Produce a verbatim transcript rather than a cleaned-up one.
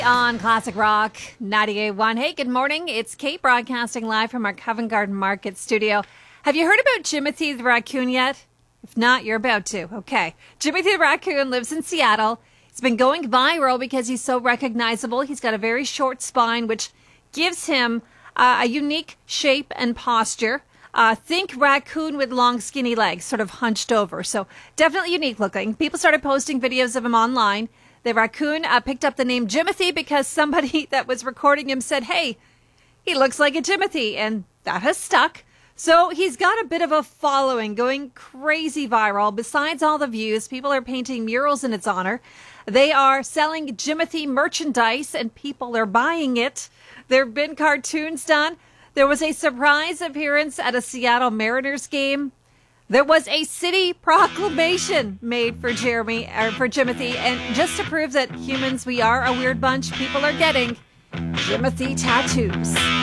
On Classic Rock ninety-eight point one. Hey, good morning. It's Kate broadcasting live from our Covent Garden Market studio. Have you heard about Jimothy the raccoon yet? If not, you're about to. Okay. Jimothy the raccoon lives in Seattle. He's been going viral because he's so recognizable. He's got a very short spine, which gives him uh, a unique shape and posture. Uh, think raccoon with long, skinny legs, sort of hunched over. So definitely unique looking. People started posting videos of him online. The raccoon uh, picked up the name Jimothy because somebody that was recording him said, hey, he looks like a Jimothy, and that has stuck. So he's got a bit of a following, going crazy viral. Besides all the views, people are painting murals in its honor. They are selling Jimothy merchandise, and people are buying it. There have been cartoons done. There was a surprise appearance at a Seattle Mariners game. There was a city proclamation made for Jeremy or for Jimothy, and just to prove that humans, we are a weird bunch, people are getting Jimothy tattoos.